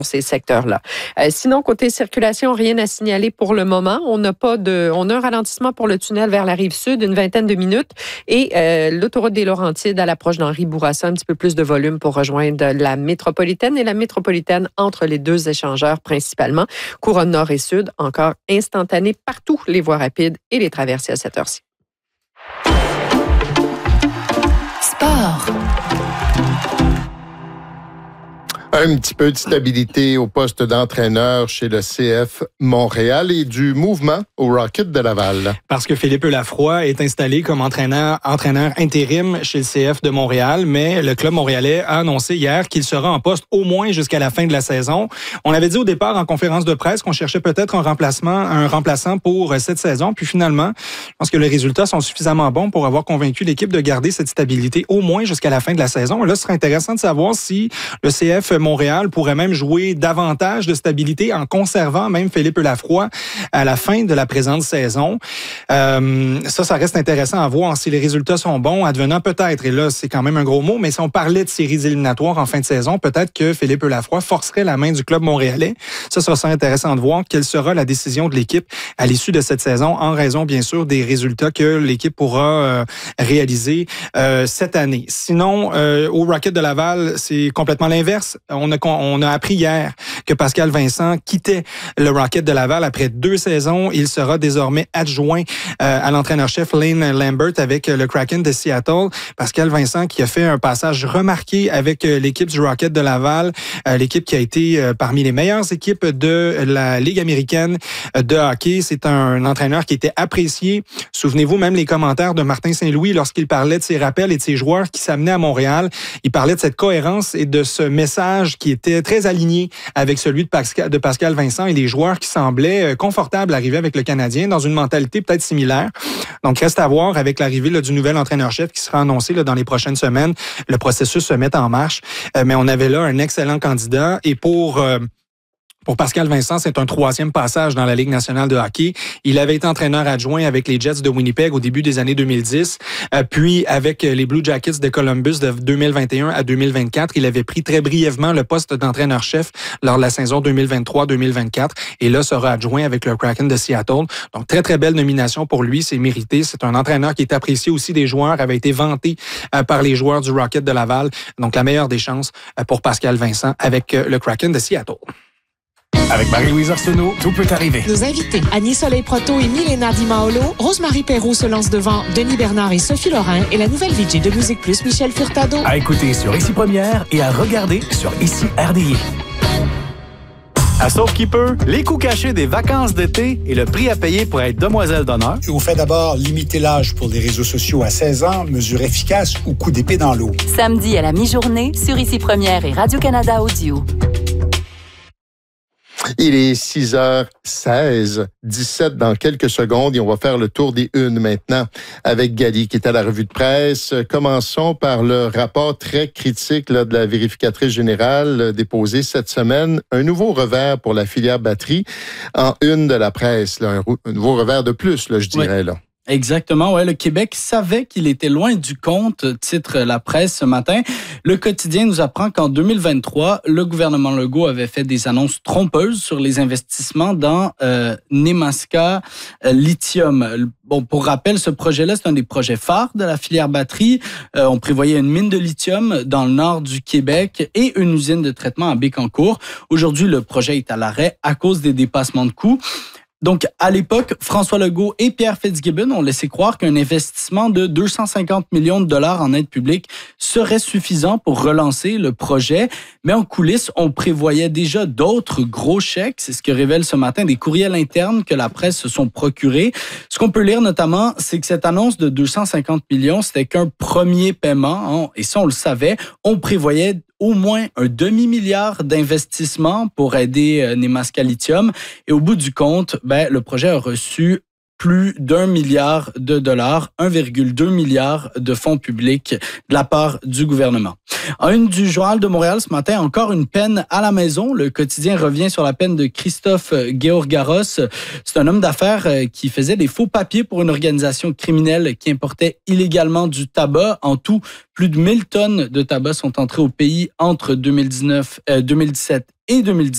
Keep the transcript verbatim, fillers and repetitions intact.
ces secteurs-là. Euh, sinon, côté circulation, rien à signaler pour le moment. On n'a pas de, on a un ralentissement pour le tunnel vers la rive sud, une vingtaine de minutes, et euh, l'autoroute des Laurentides à l'approche d'Henri Bourassa, un petit peu plus de volume pour rejoindre la métropolitaine et la métropolitaine entre les deux échangeurs principalement. Couronne nord et sud, encore instantané partout, les voies rapides et les traversées à cette heure-ci. Sport. Un petit peu de stabilité au poste d'entraîneur chez le C F Montréal et du mouvement au Rocket de Laval. Parce que Philippe Lafroy est installé comme entraîneur, entraîneur intérim chez le C F de Montréal, mais le club montréalais a annoncé hier qu'il sera en poste au moins jusqu'à la fin de la saison. On avait dit au départ en conférence de presse qu'on cherchait peut-être un remplacement, un remplaçant pour cette saison, puis finalement, je pense que les résultats sont suffisamment bons pour avoir convaincu l'équipe de garder cette stabilité au moins jusqu'à la fin de la saison. Et là, ce serait intéressant de savoir si le C F Montréal pourrait même jouer davantage de stabilité en conservant même Philippe Lafroy à la fin de la présente saison. Euh, ça, ça reste intéressant à voir si les résultats sont bons, advenant peut-être, et là, c'est quand même un gros mot, mais si on parlait de séries éliminatoires en fin de saison, peut-être que Philippe Lafroy forcerait la main du club montréalais. Ça, ça serait intéressant de voir quelle sera la décision de l'équipe à l'issue de cette saison, en raison, bien sûr, des résultats que l'équipe pourra euh, réaliser euh, cette année. Sinon, euh, au Rocket de Laval, c'est complètement l'inverse. On a On a appris hier que Pascal Vincent quittait le Rocket de Laval après deux saisons. Il sera désormais adjoint euh, à l'entraîneur-chef Lane Lambert avec le Kraken de Seattle. Pascal Vincent qui a fait un passage remarqué avec euh, l'équipe du Rocket de Laval, euh, l'équipe qui a été euh, parmi les meilleures équipes de la Ligue américaine de hockey. C'est un entraîneur qui était apprécié. Souvenez-vous même les commentaires de Martin Saint-Louis lorsqu'il parlait de ses rappels et de ses joueurs qui s'amenaient à Montréal. Il parlait de cette cohérence et de ce message qui était très aligné avec celui de Pascal, de Pascal Vincent et des joueurs qui semblaient confortables d'arriver avec le Canadien dans une mentalité peut-être similaire. Donc, reste à voir avec l'arrivée là, du nouvel entraîneur-chef qui sera annoncé là, dans les prochaines semaines. Le processus se met en marche. Euh, mais on avait là un excellent candidat. Et pour... Euh, Pour Pascal Vincent, c'est un troisième passage dans la Ligue nationale de hockey. Il avait été entraîneur adjoint avec les Jets de Winnipeg au début des années deux mille dix, euh, puis avec les Blue Jackets de Columbus de deux mille vingt et un à deux mille vingt-quatre. Il avait pris très brièvement le poste d'entraîneur-chef lors de la saison deux mille vingt-trois deux mille vingt-quatre et là sera adjoint avec le Kraken de Seattle. Donc, très, très belle nomination pour lui. C'est mérité. C'est un entraîneur qui est apprécié aussi des joueurs, avait été vanté euh, par les joueurs du Rocket de Laval. Donc, la meilleure des chances euh, pour Pascal Vincent avec euh, le Kraken de Seattle. Avec Marie-Louise Arsenault, tout peut arriver. Nos invités, Annie Soleil-Proto et Milena Di Maolo, Rosemary Perrault se lance devant Denis Bernard et Sophie Lorrain et la nouvelle V J de Musique Plus, Michel Furtado. À écouter sur Ici Première et à regarder sur Ici R D I. À Sauf qui peut, les coûts cachés des vacances d'été et le prix à payer pour être demoiselle d'honneur. Je vous fais d'abord limiter l'âge pour les réseaux sociaux à seize ans, mesure efficace ou coup d'épée dans l'eau. Samedi à la mi-journée sur Ici Première et Radio-Canada Audio. Il est six heures seize, dix-sept dans quelques secondes et on va faire le tour des unes maintenant avec Gali qui est à la revue de presse. Commençons par le rapport très critique là, de la vérificatrice générale déposé cette semaine. Un nouveau revers pour la filière batterie en une de la presse. Là, un, un nouveau revers de plus, là, je dirais. Oui. Là. Exactement, ouais. Le Québec savait qu'il était loin du compte, titre la presse ce matin. Le quotidien nous apprend qu'en deux mille vingt-trois, le gouvernement Legault avait fait des annonces trompeuses sur les investissements dans euh, Nemaska euh, Lithium. Bon, pour rappel, ce projet-là, c'est un des projets phares de la filière batterie. Euh, on prévoyait une mine de lithium dans le nord du Québec et une usine de traitement à Bécancour. Aujourd'hui, le projet est à l'arrêt à cause des dépassements de coûts. Donc, à l'époque, François Legault et Pierre Fitzgibbon ont laissé croire qu'un investissement de deux cent cinquante millions de dollars en aide publique serait suffisant pour relancer le projet. Mais en coulisses, on prévoyait déjà d'autres gros chèques. C'est ce que révèlent ce matin des courriels internes que la presse se sont procurés. Ce qu'on peut lire notamment, c'est que cette annonce de deux cent cinquante millions, c'était qu'un premier paiement. Et ça, on le savait. On prévoyait au moins un demi-milliard d'investissements pour aider euh, Nemaska Lithium. Et au bout du compte, ben, le projet a reçu plus d'un milliard de dollars, un virgule deux milliard de fonds publics de la part du gouvernement. En une du Journal de Montréal ce matin, encore une peine à la maison. Le quotidien revient sur la peine de Christophe Georgaros. C'est un homme d'affaires qui faisait des faux papiers pour une organisation criminelle qui importait illégalement du tabac. En tout, plus de mille tonnes de tabac sont entrées au pays entre deux mille dix-neuf, euh, deux mille dix-sept et deux mille dix-huit.